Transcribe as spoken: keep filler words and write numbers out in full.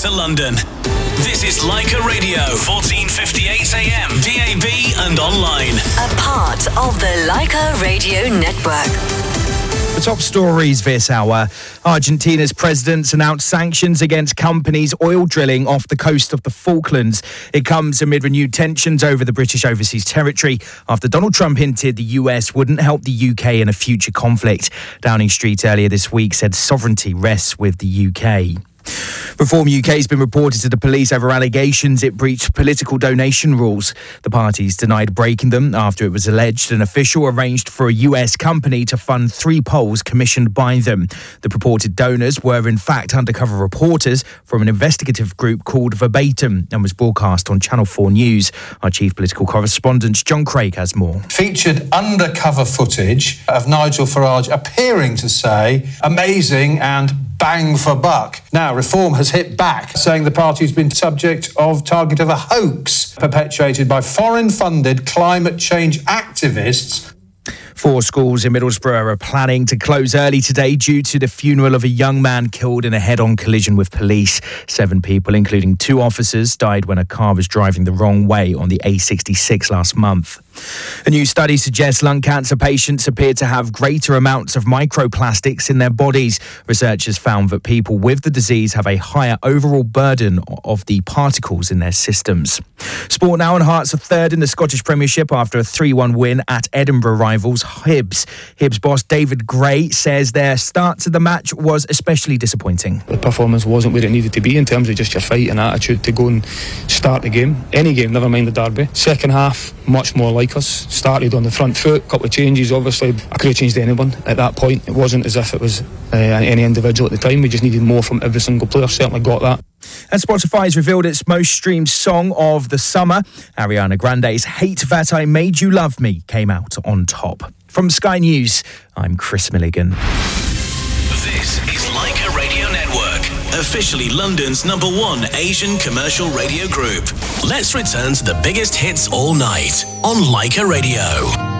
to London. This is Leica Radio, fourteen fifty-eight A M, D A B and online. A part of the Leica Radio Network. The top stories this hour. Argentina's president announced sanctions against companies oil drilling off the coast of the Falklands. It comes amid renewed tensions over the British overseas territory after Donald Trump hinted the U S wouldn't help the U K in a future conflict. Downing Street earlier this week said sovereignty rests with the U K. Reform U K has been reported to the police over allegations it breached political donation rules. The parties denied breaking them after it was alleged an official arranged for a U S company to fund three polls commissioned by them. The purported donors were in fact undercover reporters from an investigative group called Verbatim and was broadcast on Channel four News. Our chief political correspondent John Craig has more. Featured undercover footage of Nigel Farage appearing to say amazing and bang for buck. Now, Reform has hit back, saying the party's been subject of target of a hoax perpetuated by foreign-funded climate change activists. Four schools in Middlesbrough are planning to close early today due to the funeral of a young man killed in a head-on collision with police. Seven people, including two officers, died when a car was driving the wrong way on the A sixty-six last month. A new study suggests lung cancer patients appear to have greater amounts of microplastics in their bodies. Researchers found that people with the disease have a higher overall burden of the particles in their systems. Sport now, and Hearts are third in the Scottish Premiership after a three one win at Edinburgh rivals Hibs. Hibs boss David Gray says their start to the match was especially disappointing. The performance wasn't where it needed to be in terms of just your fight and attitude to go and start the game. Any game, never mind the derby. Second half, much more like us. Started on the front foot, couple of changes. Obviously, I could have changed anyone at that point. It wasn't as if it was uh, any individual at the time. We just needed more from every single player. Certainly got that. And Spotify has revealed its most streamed song of the summer. Ariana Grande's Hate That I Made You Love Me came out on top. From Sky News, I'm Chris Milligan. This is Leica Radio Network, officially London's number one Asian commercial radio group. Let's return to the biggest hits all night on Leica Radio.